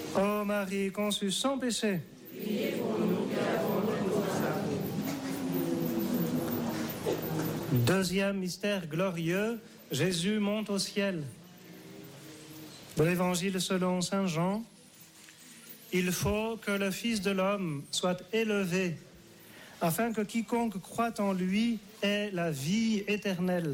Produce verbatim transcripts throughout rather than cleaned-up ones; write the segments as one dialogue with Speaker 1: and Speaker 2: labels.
Speaker 1: Ô Marie conçue sans péché,
Speaker 2: priez pour nous qui avons recours à vous.
Speaker 1: Deuxième mystère glorieux, Jésus monte au ciel. De l'Évangile selon saint Jean, il faut que le Fils de l'homme soit élevé, afin que quiconque croit en lui ait la vie éternelle.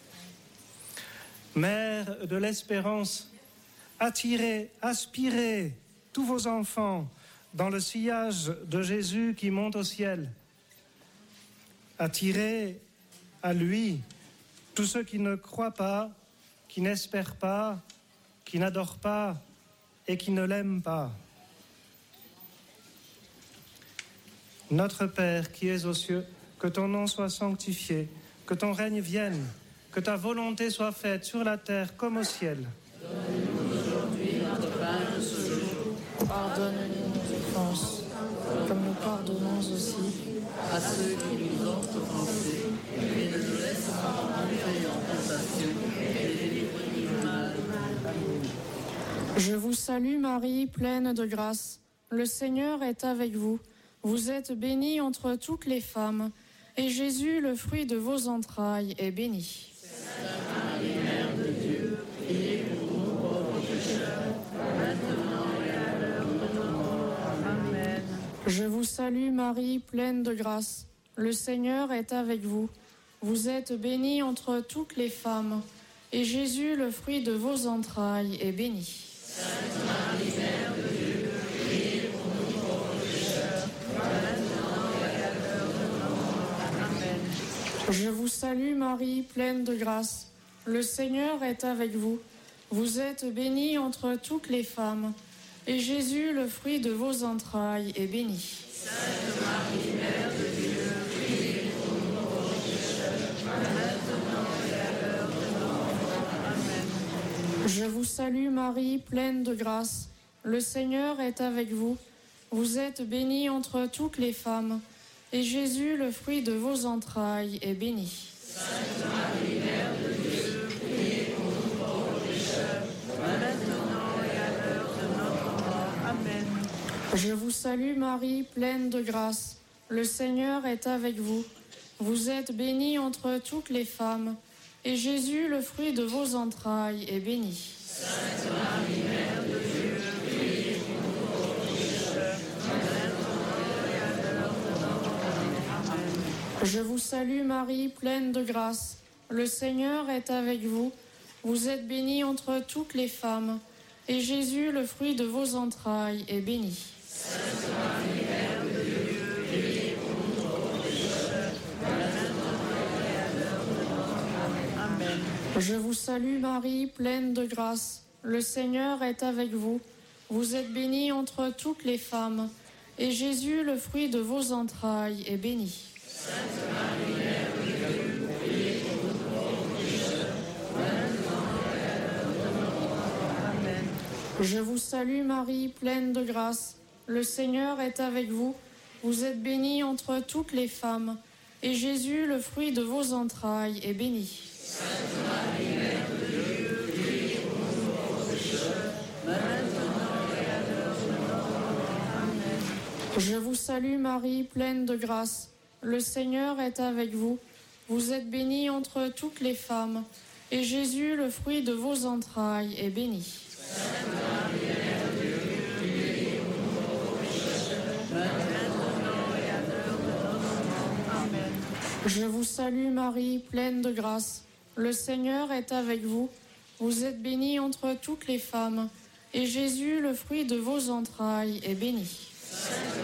Speaker 1: Mère de l'espérance, attirez, aspirez tous vos enfants dans le sillage de Jésus qui monte au ciel. Attirez à lui tous ceux qui ne croient pas, qui n'espèrent pas, qui n'adorent pas et qui ne l'aiment pas. Notre Père qui es aux cieux, que ton nom soit sanctifié, que ton règne vienne, que ta volonté soit faite sur la terre comme au ciel.
Speaker 2: Donne-nous aujourd'hui notre pain de ce jour.
Speaker 3: Pardonne-nous nos offenses, comme nous pardonnons aussi
Speaker 2: À ceux qui nous ont offensés, et ne nous laisse pas entrer en tentation, et délivre-nous du mal.
Speaker 3: Je vous salue Marie, pleine de grâce. Le Seigneur est avec vous. Vous êtes bénie entre toutes les femmes, et Jésus, le fruit de vos entrailles, est béni.
Speaker 2: Sainte Marie, Mère de Dieu, priez pour nous pauvres pécheurs, maintenant et à l'heure de notre mort. Amen.
Speaker 3: Je vous salue Marie, pleine de grâce. Le Seigneur est avec vous. Vous êtes bénie entre toutes les femmes, et Jésus, le fruit de vos entrailles, est béni.
Speaker 2: Sainte Marie, Mère de Dieu, priez pour nous pauvres pécheurs, maintenant et à l'heure de notre mort. Amen.
Speaker 3: Je vous salue Marie, pleine de grâce. Le Seigneur est avec vous. Vous êtes bénie entre toutes les femmes, et Jésus, le fruit de vos entrailles, est béni.
Speaker 2: Sainte Marie, Mère de Dieu, priez pour nous pauvres pécheurs, maintenant et à l'heure de notre mort. Amen.
Speaker 3: Je vous salue Marie, pleine de grâce. Le Seigneur est avec vous. Vous êtes bénie entre toutes les femmes, et Jésus, le fruit de vos entrailles, est béni.
Speaker 2: Sainte Marie, Mère de Dieu, priez pour nous pauvres pécheurs, maintenant et à l'heure de notre mort. Amen.
Speaker 3: Je vous salue Marie, pleine de grâce. Le Seigneur est avec vous. Vous êtes bénie entre toutes les femmes, et Jésus, le fruit de vos entrailles, est béni.
Speaker 2: Sainte Marie, Mère de Dieu, priez pour nous pauvres pécheurs, maintenant et à l'heure de notre mort. Amen.
Speaker 3: Je vous salue Marie, pleine de grâce. Le Seigneur est avec vous. Vous êtes bénie entre toutes les femmes, et Jésus, le fruit de vos entrailles, est béni.
Speaker 2: Sainte Marie, Mère de Dieu, priez pour nous pauvres pécheurs, maintenant et à l'heure de notre mort. Amen.
Speaker 3: Je vous salue Marie, pleine de grâce. Le Seigneur est avec vous. Vous êtes bénie entre toutes les femmes, et Jésus, le fruit de vos entrailles, est béni.
Speaker 2: Sainte Marie, Mère de Dieu, priez pour nous pauvres pécheurs, maintenant et à l'heure de notre mort. Amen.
Speaker 3: Je vous salue Marie, pleine de grâce. Le Seigneur est avec vous. Vous êtes bénie entre toutes les femmes, et Jésus, le fruit de vos entrailles, est béni.
Speaker 2: Sainte Marie, Mère de Dieu, priez pour nous pauvres pécheurs, maintenant et à l'heure de notre mort. Amen.
Speaker 3: Je vous salue Marie, pleine de grâce. Le Seigneur est avec vous. Vous êtes bénie entre toutes les femmes, et Jésus, le fruit de vos entrailles, est béni.
Speaker 2: Sainte Marie, Mère de Dieu, priez pour nous pauvres pécheurs, maintenant et à l'heure de notre mort. Amen.
Speaker 3: Je vous salue Marie, pleine de grâce. Le Seigneur est avec vous. Vous êtes bénie entre toutes les femmes, et Jésus, le fruit de vos entrailles, est béni.
Speaker 2: Sainte